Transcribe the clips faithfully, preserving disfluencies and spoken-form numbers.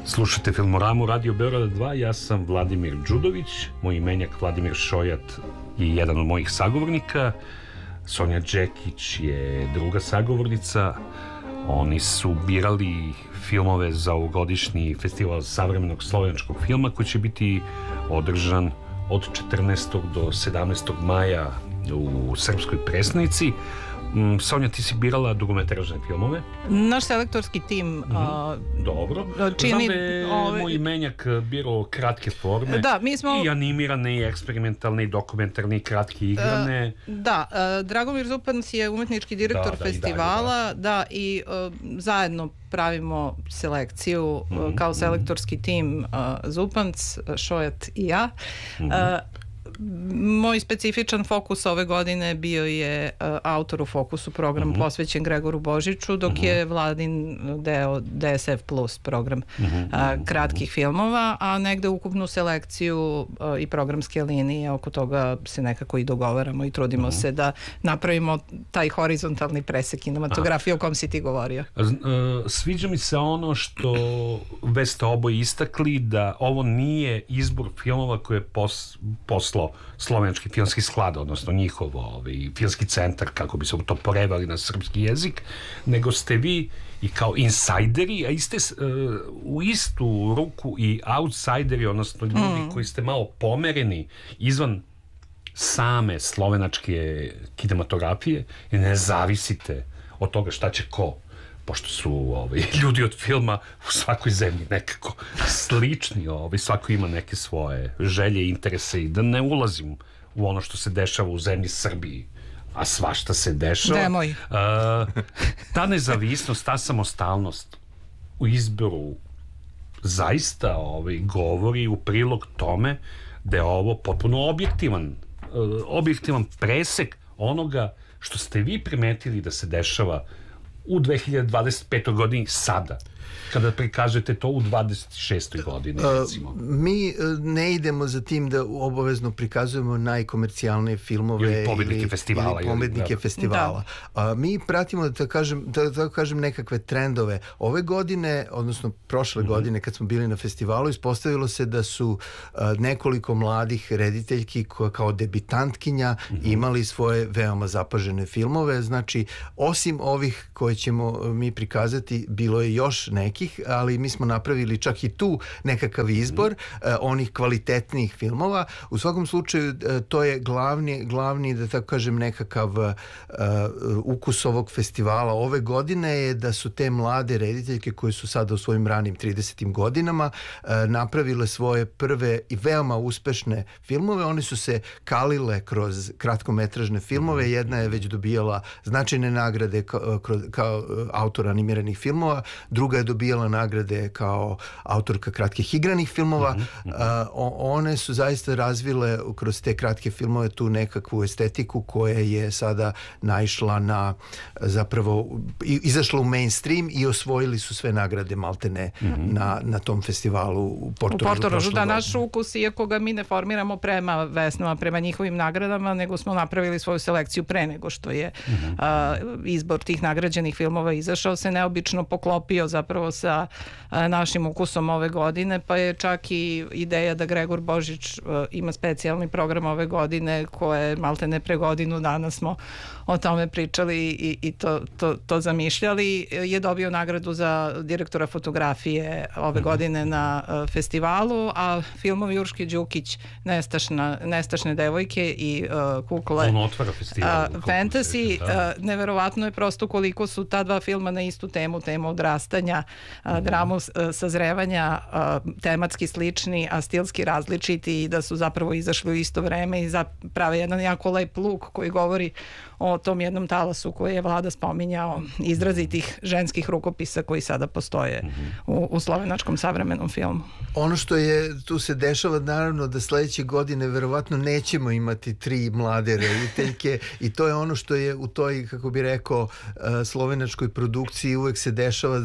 Slušate Filmoramu Radio Beograda dva, ja sam Vladimir Đudović, moj imenjak Vladimir Šojat je jedan od mojih sagovornika, Sonja Đekić je druga sagovornica. Oni su birali filmove za ovogodišnji festival savremenog slovenačkog filma koji će biti održan od četrnaestog do sedamnaestog maja u Srpskoj Presnici. Sonja, ti si birala dugometražne filmove. Naš selektorski tim mm-hmm. a, dobro. Čini, znam da je ove... moj imenjak birao kratke forme. Da, mi smo... I animirane, i eksperimentalne, i dokumentarne, i kratke igrane. Uh, da, uh, Dragomir Zupans je umetnički direktor da, da, festivala, i dalje, da. da, i uh, zajedno pravimo selekciju mm-hmm. uh, kao selektorski tim uh, Zupans, Šojat i ja. Mm-hmm. Uh, Moj specifičan fokus ove godine bio je uh, autor u fokusu program uh-huh. posvećen Gregoru Božiću, dok uh-huh. je Vladin deo D S F plus program uh-huh. uh, kratkih filmova, a negde ukupnu selekciju uh, i programske linije, oko toga se nekako i dogovaramo i trudimo uh-huh. se da napravimo taj horizontalni presek kinematografije o kom si ti govorio. Uh, sviđa mi se ono što već ste oboje istakli, da ovo nije izbor filmova koje je pos, poslao slovenački filmski sklad, odnosno njihovo ovaj, filmski centar, kako bi se to preveli na srpski jezik, nego ste vi i kao insajderi, a iste uh, u istu ruku i outsideri, odnosno ljudi mm. koji ste malo pomereni izvan same slovenačke kinematografije i ne zavisite od toga šta će ko, pošto su ovaj, ljudi od filma u svakoj zemlji nekako slični, ovaj, svako ima neke svoje želje i interese, i da ne ulazim u ono što se dešava u zemlji Srbiji, a svašta se dešava. Nemoj. Uh, ta nezavisnost, ta samostalnost u izboru zaista ovaj, govori u prilog tome da je ovo potpuno objektivan, uh, objektivan presek onoga što ste vi primetili da se dešava u dve hiljade dvadeset petoj godini sada, kada prikažete to u dvadeset šestoj godini, recimo. Uh, mi ne idemo za tim da obavezno prikazujemo najkomercijalnije filmove ili pobednike ili, festivala. Ili pobednike ili, festivala. Da. Uh, mi pratimo, da kažem, da, da kažem nekakve trendove. Ove godine, odnosno prošle mm-hmm. godine, kad smo bili na festivalu, ispostavilo se da su uh, nekoliko mladih rediteljki koja kao debitantkinja mm-hmm. imali svoje veoma zapažene filmove. Znači, osim ovih koje ćemo mi prikazati, bilo je još nekih, ali mi smo napravili čak i tu nekakav izbor mm. uh, onih kvalitetnijih filmova. U svakom slučaju uh, to je glavni, glavni, da tako kažem, nekakav uh, ukus ovog festivala ove godine je da su te mlade rediteljke koje su sada u svojim ranim tridesetim godinama uh, napravile svoje prve i veoma uspešne filmove. One su se kalile kroz kratkometražne filmove. Jedna je već dobijala značajne nagrade kao, kao autor animiranih filmova, druga je dobijala nagrade kao autorka kratkih igranih filmova. Mm-hmm. Uh, one su zaista razvile kroz te kratke filmove tu nekakvu estetiku koja je sada naišla na, zapravo izašla u mainstream i osvojili su sve nagrade maltene mm-hmm. na, na tom festivalu u Portorožu. U Portorožu, da, naš ukus, iako ga mi ne formiramo prema Vesnama, prema njihovim nagradama, nego smo napravili svoju selekciju pre nego što je mm-hmm. uh, izbor tih nagrađenih filmova izašao, se neobično poklopio zapravo sa a, našim ukusom ove godine, pa je čak i ideja da Gregor Božić a, ima specijalni program ove godine, koje malte ne pre godinu dana smo o tome pričali i, i to, to, to zamišljali. Je dobio nagradu za direktora fotografije ove mm-hmm. godine na a, festivalu, a filmovi Urške Đukić, Nestašna, Nestašne devojke i a, Kukle on otvara festival, Fantasy, a, neverovatno je prosto koliko su ta dva filma na istu temu, temu odrastanja, a, dramu a, sazrevanja, a, tematski slični, a stilski različiti, i da su zapravo izašli u isto vreme i prave jedan jako lep luk koji govori o tom jednom talasu koji je Vlada spominjao, izrazitih ženskih rukopisa koji sada postoje mm-hmm. u, u slovenačkom savremenom filmu. Ono što je tu se dešava, naravno da sledeće godine verovatno nećemo imati tri mlade rediteljke i to je ono što je u toj, kako bi rekao, slovenačkoj produkciji uvek se dešava zapravo da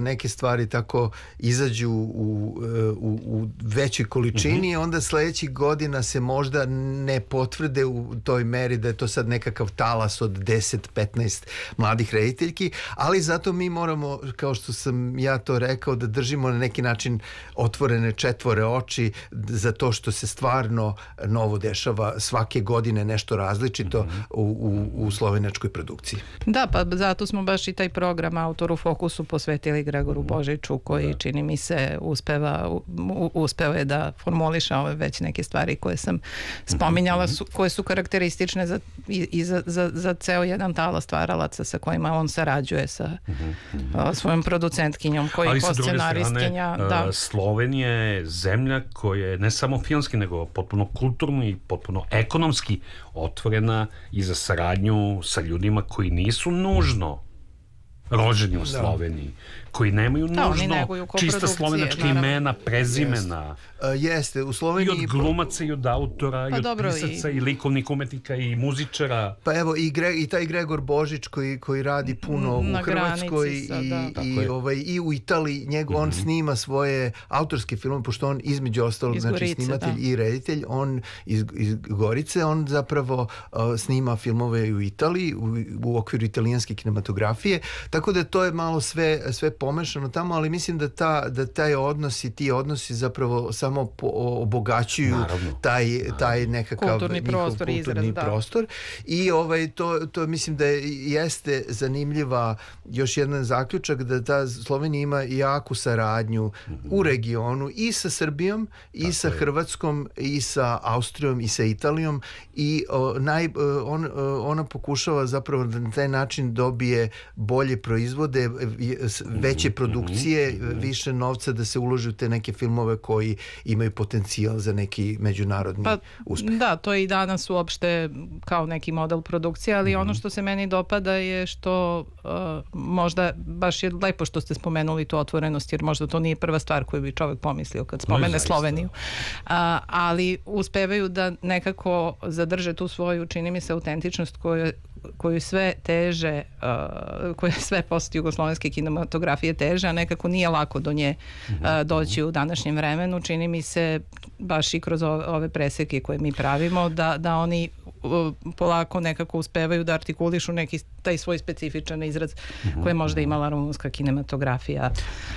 neke stvari tako izađu u, u, u većoj količini, mm-hmm. onda sledećih godina se možda ne potvrde u toj meri da je to sad nekakav talas od deset petnaest mladih rediteljki, ali zato mi moramo, kao što sam ja to rekao, da držimo na neki način otvorene četvore oči za to što se stvarno novo dešava svake godine nešto različito mm-hmm. u, u, u slovenačkoj produkciji. Da, pa zato smo baš i taj program Autor u fokusu posvetili Gregoru Božiću, koji da. čini mi se uspeva, u, uspeo je da formuliše ove već neke stvari koje sam spominjala, su, koje su karakteristične za, i, i za, za, za ceo jedan talas stvaralaca sa kojima on sarađuje sa uh, svojom producentkinjom, koji je scenaristkinja. Da. Slovenija je zemlja koja je ne samo filmski, nego potpuno kulturno i potpuno ekonomski otvorena i za saradnju sa ljudima koji nisu nužno rođeni u Sloveniji, koji nemaju da, nužno čista slovenačka imena, prezimena. Uh, jeste, u Sloveniji... I od glumaca, i od autora, pa i od dobro, pisaca, i... i likovnih umetnika, i muzičara. Pa evo, i, Gre, i taj Gregor Božić koji, koji radi puno na u Hrvatskoj sa, i, da. i, ovaj, i u Italiji. Njegov, mm-hmm. on snima svoje autorske filme, pošto on između ostalog, znači Gorice, snimatelj da. i reditelj, on iz, iz Gorice, on zapravo uh, snima filmove u Italiji, u, u okviru italijanske kinematografije, tako da to je malo sve, sve pomešano tamo, ali mislim da, ta, da taj odnos i ti odnosi zapravo samo po, obogaćuju Naravno. taj, taj nekakav kulturni prostor, kulturni izraz, prostor. I ovaj, to, to mislim da jeste zanimljiva još jedan zaključak, da ta Slovenija ima jaku saradnju mm-hmm. u regionu i sa Srbijom, i Tako sa je. Hrvatskom, i sa Austrijom, i sa Italijom, i o, naj, on, ona pokušava zapravo da na taj način dobije bolje proizvode, veće produkcije, mm-hmm. više novca da se uloži u te neke filmove koji imaju potencijal za neki međunarodni pa, uspeh. Da, to je i danas uopšte kao neki model produkcije, ali mm-hmm. ono što se meni dopada je što uh, možda baš je lepo što ste spomenuli tu otvorenost, jer možda to nije prva stvar koju bi čovjek pomislio kad spomene no, Sloveniju. Uh, ali uspevaju da nekako zadrže tu svoju, čini mi se, autentičnost koju koju sve teže, uh, koje sve post jugoslovenske kinematografije teže, a nekako nije lako do nje uh, doći u današnjem vremenu. Čini mi se baš i kroz ove, ove preseke koje mi pravimo da, da oni uh, polako nekako uspevaju da artikulišu neki taj svoj specifičan izraz mm-hmm. koji je možda imala rumunska kinematografija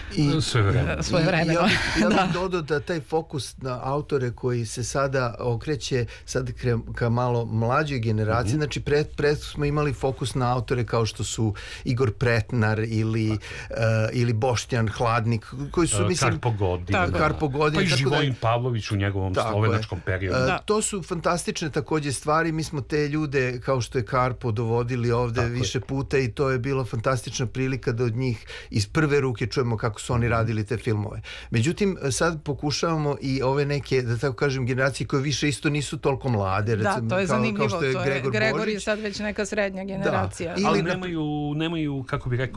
i sve vremena. Svoje vremena. Ja bih, ja bih dodao da taj fokus na autore koji se sada okreće sad ka malo mlađoj generaciji, mm-hmm. znači pred, pred smo imali fokus na autore kao što su Igor Pretnar ili, uh, ili Boštjan Hladnik, koji su, mislim... Karpo Godin. Karpo Godin. Pa i Živojin da, Pavlović u njegovom slovenačkom periodu. Uh, to su fantastične takođe stvari. Mi smo te ljude, kao što je Karpo, dovodili ovde tako više je. puta i to je bila fantastična prilika da od njih iz prve ruke čujemo kako su oni radili te filmove. Međutim, sad pokušavamo i ove neke, da tako kažem, generacije koje više isto nisu toliko mlade. Da, recimo, to je kao, zanimljivo. Kao što je to je, Gregor, Gregor Božić. je sad već neka srednja generacija. Da. Ali nemaju, nemaju, kako bih rekao,